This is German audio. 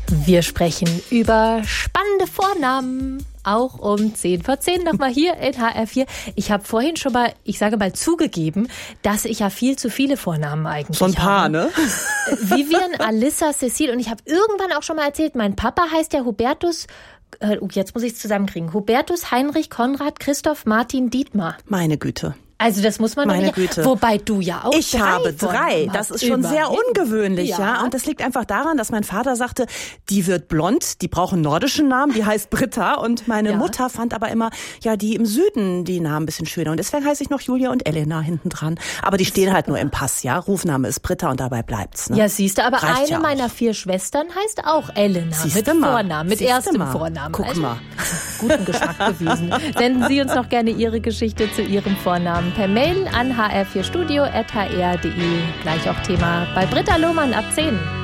Wir sprechen über spannende Vornamen, auch um 10:10 nochmal hier in HR4. Ich habe vorhin schon mal, ich sage mal, zugegeben, dass ich ja viel zu viele Vornamen eigentlich habe. So ein paar, ne? Vivian, Alissa, Cecile und ich habe irgendwann auch schon mal erzählt, mein Papa heißt ja Hubertus, jetzt muss ich es zusammenkriegen, Hubertus, Heinrich, Konrad, Christoph, Martin, Dietmar. Meine Güte. Also das muss man Meine doch nicht. Güte. Wobei du ja auch Ich habe 3. Das ist schon sehr ungewöhnlich, ja. Und das liegt einfach daran, dass mein Vater sagte, die wird blond, die braucht einen nordischen Namen, die heißt Britta. Und meine Mutter fand aber immer, die im Süden die Namen ein bisschen schöner. Und deswegen heiße ich noch Julia und Elena hinten dran. Aber die stehen halt nur im Pass, ja. Rufname ist Britta und dabei bleibt's. Ne? Ja, siehst du, aber Reicht eine meiner 4 Schwestern heißt auch Elena. Mit Vornamen, mit erstem Vornamen. Guck mal. Guten Geschmack bewiesen. Senden Sie uns noch gerne Ihre Geschichte zu Ihrem Vornamen per Mail an hr4studio@hr.de. Gleich auch Thema bei Britta Lohmann ab 10.